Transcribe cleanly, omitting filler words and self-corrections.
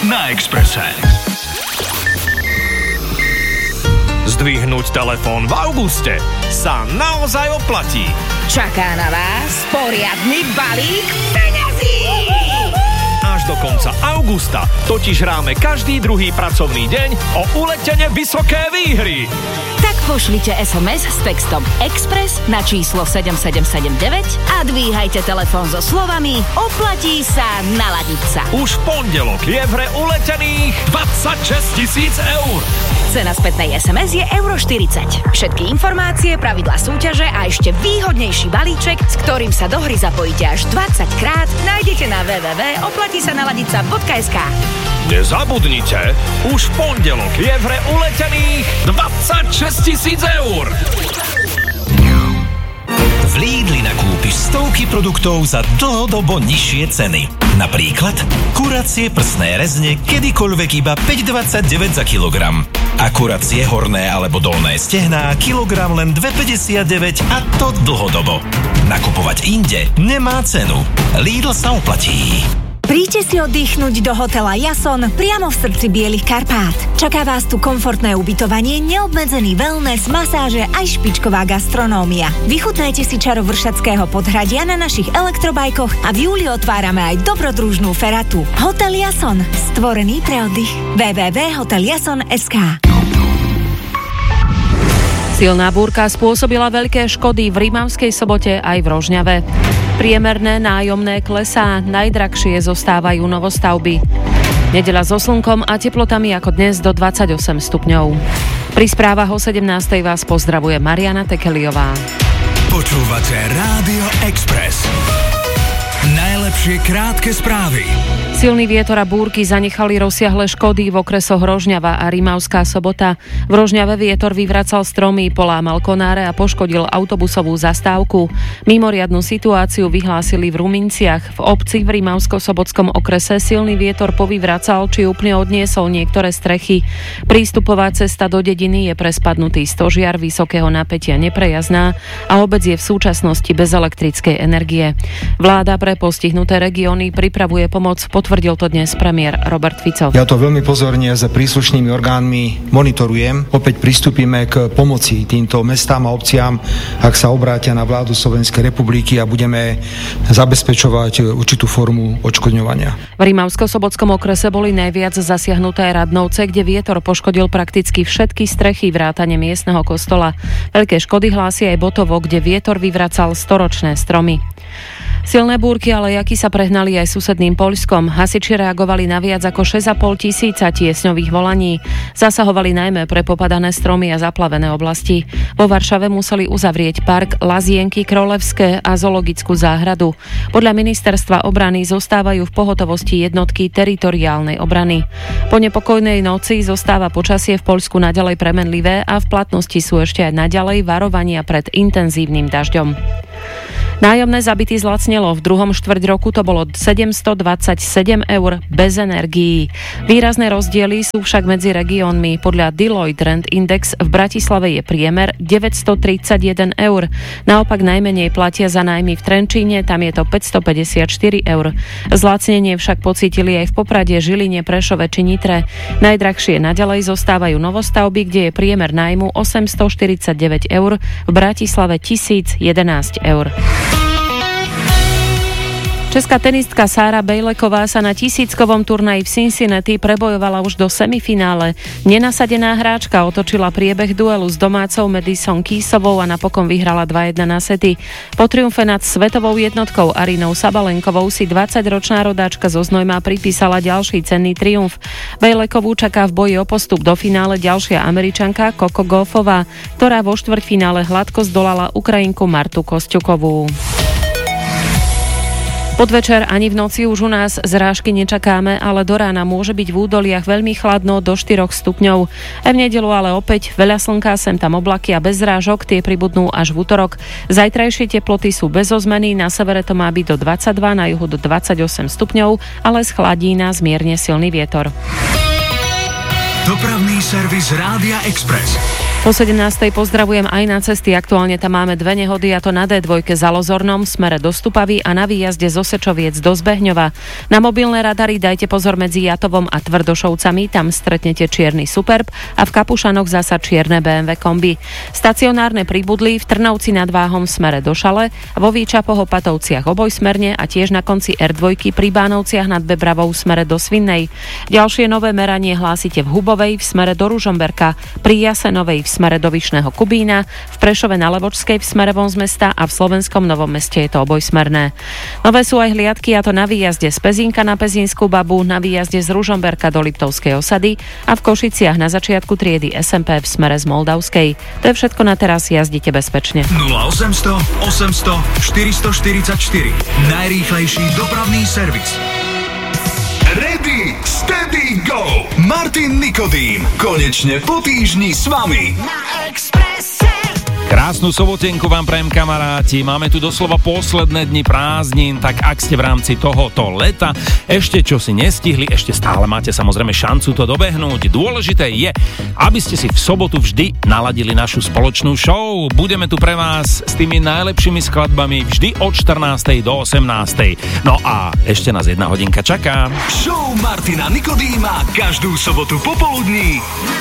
na Expresse. Zdvihnúť telefón v auguste sa naozaj oplatí. Čaká na vás poriadny balík peňazí. Až do konca augusta totiž hráme každý druhý pracovný deň o uletene vysoké výhry. Tak pošlite SMS s textom Express na číslo 7779 a dvíhajte telefón so slovami oplatí sa naladiť sa. Už v pondelok je v hre uletených 26 000 eur. Cena spätnej SMS je €40. Všetky informácie, pravidlá súťaže a ešte výhodnejší balíček, s ktorým sa do hry zapojíte až 20 krát, nájdete na www.oplatisanaladica.sk. Nezabudnite, už v pondelok je v hre uletených 26 000 eur. V Lidli nakúpiš stovky produktov za dlhodobo nižšie ceny. Napríklad kuracie prsné rezne kedykoľvek iba 5,29 za kilogram. A kuracie horné alebo dolné stehná kilogram len 2,59 a to dlhodobo. Nakupovať inde nemá cenu. Lidl sa oplatí. Príďte si oddychnúť do hotela Jason priamo v srdci Bielých Karpát. Čaká vás tu komfortné ubytovanie, neobmedzený wellness, masáže aj špičková gastronómia. Vychutnajte si čaro Vršatského podhradia na našich elektrobajkoch a v júli otvárame aj dobrodružnú feratu. Hotel Jason, stvorený pre oddych. www.hoteljason.sk. Silná búrka spôsobila veľké škody v Rimavskej Sobote aj v Rožňave. Priemerné nájomné klesá, najdrahšie zostávajú novostavby. Nedeľa so slnkom a teplotami ako dnes do 28 stupňov. Pri správach o 17. vás pozdravuje Mariana Tekeliová. Počúvate Rádio Express. Najlepšie krátke správy. Silný vietor a búrky zanechali rozsiahle škody v okresoch Rožňava a Rimavská Sobota. V Rožňave vietor vyvracal stromy, polámal konáre a poškodil autobusovú zastávku. Mimoriadnu situáciu vyhlásili v Ruminciach. V obci v Rimavsko-Sobotskom okrese silný vietor povyvracal či úplne odniesol niektoré strechy. Prístupová cesta do dediny je pre spadnutý stožiar vysokého napätia neprejazdná a obec je v súčasnosti bez elektrickej energie. Vláda pre postihnuté regióny pripravuje pomoc. Potvrdil to dnes premiér Robert Fico. Ja to veľmi pozorne s príslušnými orgánmi monitorujem. Opäť pristúpime k pomoci týmto mestám a obciám, ak sa obrátia na vládu Slovenskej republiky a budeme zabezpečovať určitú formu odškodňovania. V Rimavsko-Sobotskom okrese boli najviac zasiahnuté Radnovce, kde vietor poškodil prakticky všetky strechy vrátane miestneho kostola. Veľké škody hlási aj Botovo, kde vietor vyvracal storočné stromy. Silné búrky, ale jaky sa prehnali aj susedným Poľskom. Hasiči reagovali na viac ako 6,5 000 tiesňových volaní. Zasahovali najmä pre popadané stromy a zaplavené oblasti. Vo Varšave museli uzavrieť park Lazienky Królevské a zoologickú záhradu. Podľa ministerstva obrany zostávajú v pohotovosti jednotky teritoriálnej obrany. Po nepokojnej noci zostáva počasie v Poľsku naďalej premenlivé a v platnosti sú ešte aj naďalej varovania pred intenzívnym dažďom. Nájomné za byty zlacnelo. V druhom štvrť roku to bolo 727 eur bez energií. Výrazné rozdiely sú však medzi regiónmi. Podľa Deloitte Rent Index v Bratislave je priemer 931 eur. Naopak najmenej platia za nájmy v Trenčíne, tam je to 554 eur. Zlacnenie však pocítili aj v Poprade, Žiline, Prešove či Nitre. Najdrahšie naďalej zostávajú novostavby, kde je priemer nájmu 849 eur, v Bratislave 1011 eur. Česká tenistka Sára Bejleková sa na tisíckovom turnaji v Cincinnati prebojovala už do semifinále. Nenasadená hráčka otočila priebeh duelu s domácou Madison Keysovou a napokon vyhrala 2-1 na sety. Po triumfe nad svetovou jednotkou Arínou Sabalenkovou si 20-ročná rodáčka zo Znojma pripísala ďalší cenný triumf. Bejlekovú čaká v boji o postup do finále ďalšia Američanka Coco Gauffová, ktorá vo štvrťfinále hladko zdolala Ukrajinku Martu Kosťukovú. Podvečer ani v noci už u nás zrážky nečakáme, ale do rána môže byť v údoliach veľmi chladno do 4 stupňov. Aj v nedeľu ale opäť veľa slnka, sem tam oblaky a bez zrážok, tie pribudnú až v utorok. Zajtrajšie teploty sú bez zmeny, na severe to má byť do 22, na juhu do 28 stupňov, ale schladí nás mierne silný vietor. Dopravný servis Rádia Express. Po 17. pozdravujem aj na cesty. Aktuálne tam máme 2 nehody, a to na D2 za Lozornom v smere do Stupavy a na výjazde zo Sečoviec do Zbehňova. Na mobilné radary dajte pozor medzi Jatovom a Tvrdošovcami, tam stretnete čierny Superb a v Kapušanoch zasa čierne BMW kombi. Stacionárne pribudli v Trnovci nad Váhom v smere do Šale, vo Výčapoch-Opatovciach obojsmerne a tiež na konci R2 pri Bánovciach nad Bebravou v smere do Svinnej. Ďalšie nové meranie hlásite v Hubovej v smere do Ružomberka, pri Jasenovej v smere do Vyšného Kubína, v Prešove na Levočskej v smere von z mesta a v Slovenskom Novom Meste je to obojsmerné. Nové sú aj hliadky, a to na výjazde z Pezínka na Pezínsku Babu, na výjazde z Ružomberka do Liptovskej osady a v Košiciach na začiatku triedy SMP v smere z Moldavskej. To je všetko na teraz, jazdite bezpečne. 0800 800 444. Najrýchlejší dopravný servis. Ready, steady, go! Martin Nikodým. Konečne po týždni s vami. Na Expresse. Krásnu sobotenku vám prajem, kamaráti. Máme tu doslova posledné dni prázdnin, tak ak ste v rámci tohoto leta ešte čo si nestihli, ešte stále máte samozrejme šancu to dobehnúť. Dôležité je, aby ste si v sobotu vždy naladili našu spoločnú show. Budeme tu pre vás s tými najlepšími skladbami vždy od 14. do 18. No a ešte nás 1 hodinka čaká. Show Martina Nikodýma každú sobotu popoludní